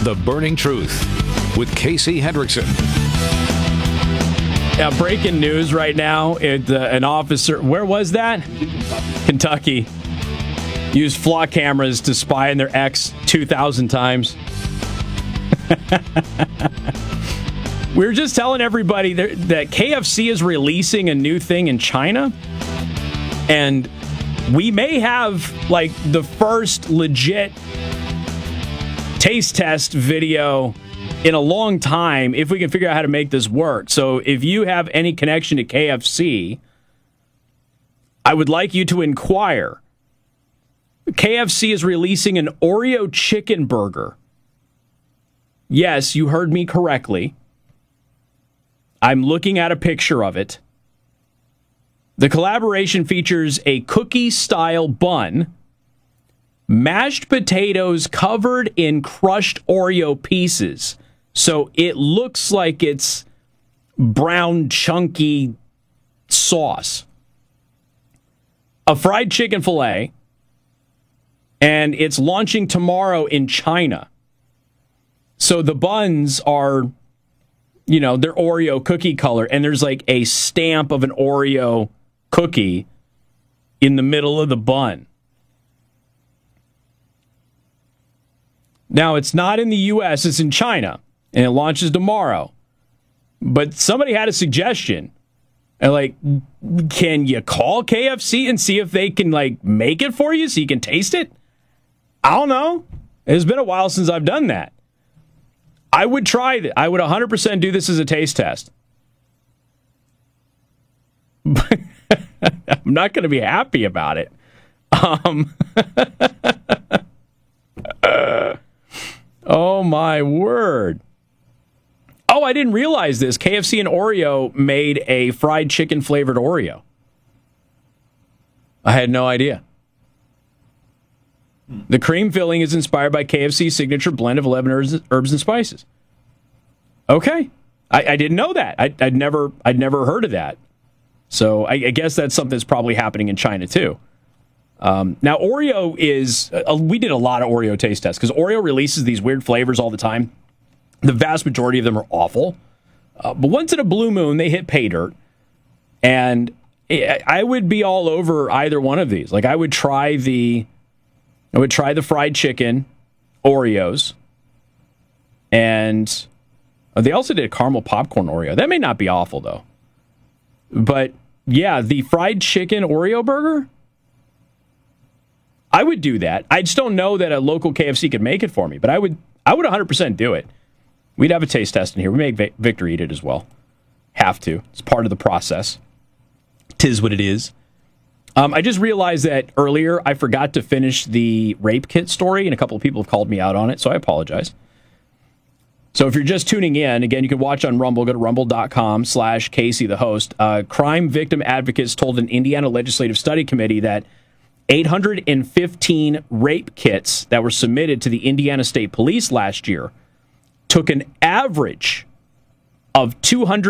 The Burning Truth with Casey Hendrickson. Yeah, breaking news right now. An officer, where was that? Kentucky. Used flock cameras to spy on their ex 2,000 times. We were just telling everybody that KFC is releasing a new thing in China. And we may have, like, the first legit taste test video in a long time if we can figure out how to make this work. So if you have any connection to KFC, I would like you to inquire. KFC is releasing an Oreo chicken burger. Yes, you heard me correctly. I'm looking at a picture of it. The collaboration features a cookie-style bun, mashed potatoes covered in crushed Oreo pieces. So it looks like it's brown, chunky sauce. A fried chicken fillet, and it's launching tomorrow in China. So the buns are, you know, they're Oreo cookie color, and there's like a stamp of an Oreo cookie in the middle of the bun. Now, it's not in the U.S., it's in China, and it launches tomorrow. But somebody had a suggestion. And, like, can you call KFC and see if they can, like, make it for you so you can taste it? I don't know. It's been a while since I've done that. I would try it. I would 100% do this as a taste test. But I'm not going to be happy about it. Oh, my word. Oh, I didn't realize this. KFC and Oreo made a fried chicken flavored Oreo. I had no idea. The cream filling is inspired by KFC's signature blend of 11 herbs and spices. Okay. I didn't know that. I'd never heard of that. So I guess that's something that's probably happening in China too. Now, Oreo is... we did a lot of Oreo taste tests because Oreo releases these weird flavors all the time. The vast majority of them are awful. But once in a blue moon, they hit pay dirt. And I would be all over either one of these. Like, I would try the fried chicken Oreos. And they also did a caramel popcorn Oreo. That may not be awful, though. But, yeah, the fried chicken Oreo burger, I would do that. I just don't know that a local KFC could make it for me. But I would 100% do it. We'd have a taste test in here. We make Victor eat it as well. Have to. It's part of the process. 'Tis what it is. I just realized that earlier I forgot to finish the rape kit story, and a couple of people have called me out on it, so I apologize. So if you're just tuning in, again, you can watch on Rumble. Go to rumble.com/Casey the host. Crime victim advocates told an Indiana legislative study committee that 815 rape kits that were submitted to the Indiana State Police last year took an average of 200